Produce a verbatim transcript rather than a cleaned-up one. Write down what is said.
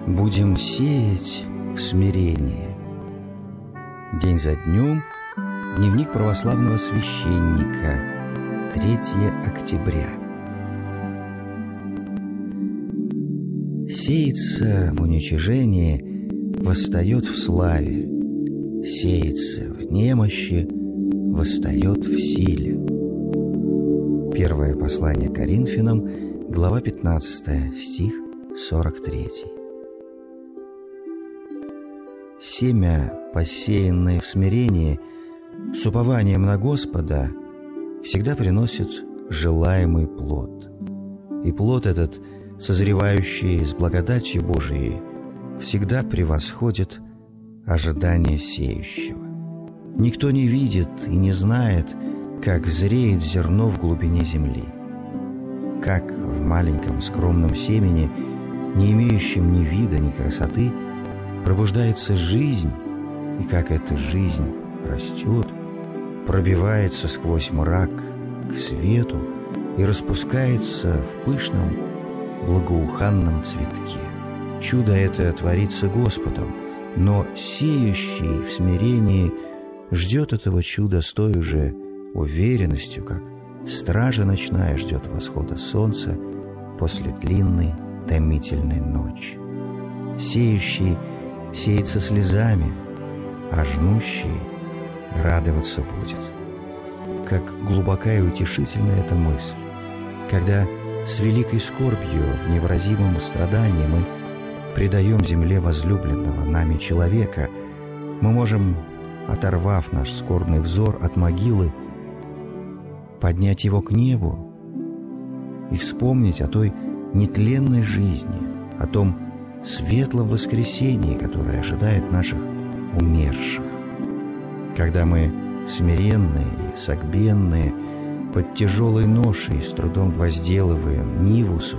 Будем сеять в смирении. День за днем. Дневник православного священника. третье октября. Сеется в уничижении, восстает в славе. Сеется в немощи, восстает в силе. Первое послание Коринфянам, глава пятнадцатая, стих сорок третий. Семя, посеянное в смирении, с упованием на Господа, всегда приносит желаемый плод. И плод этот, созревающий с благодатью Божией, всегда превосходит ожидание сеющего. Никто не видит и не знает, как зреет зерно в глубине земли, как в маленьком скромном семени, не имеющем ни вида, ни красоты, пробуждается жизнь, и как эта жизнь растет, пробивается сквозь мрак к свету и распускается в пышном, благоуханном цветке. Чудо это творится Господом, но сеющий в смирении ждет этого чуда с той же уверенностью, как стража ночная ждет восхода солнца после длинной томительной ночи. Сеющий сеет со слезами, а жнущий радоваться будет. Как глубока и утешительна эта мысль, когда с великой скорбью в невыразимом страдании мы предаем земле возлюбленного нами человека, мы можем, оторвав наш скорбный взор от могилы, поднять его к небу и вспомнить о той нетленной жизни, о том светлом воскресении, которое ожидает наших умерших. Когда мы смиренные и согбенные под тяжелой ношей с трудом возделываем ниву свою,